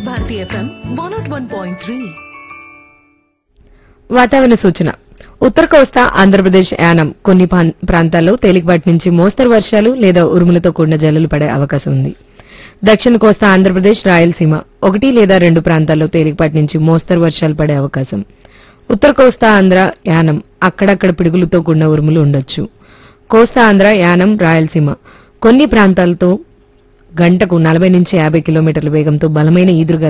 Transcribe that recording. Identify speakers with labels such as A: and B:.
A: Bharati FM 101.3.
B: వాతావరణ సూచన. ఉత్తర కోస్తా ఆంధ్రప్రదేశ్ యానం కొన్ని ప్రాంతాల్లో తేలికపాటి నుంచి మోస్తరు వర్షాలు లేదా ఉరుములతో కూడిన జల్లులు పడే అవకాశం ఉంది. దక్షిణ కోస్తా ఆంధ్రప్రదేశ్ రాయలసీమ 1 లేదా 2 ప్రాంతాల్లో తేలికపాటి నుంచి మోస్తరు వర్షాలు పడే అవకాశం. ఉత్తర కోస్తా ఆంధ్ర యానం అక్కడక్కడ పిడుగులతో కూడిన ఉరుములు ఉండొచ్చు. కోస్తా ఆంధ్ర యానం రాయలసీమ కొన్ని ప్రాంతాలతో గంటకు 40 నుంచి 50 కిలోమీటర్ల వేగంతో బలమైన ఈదురుగాలులు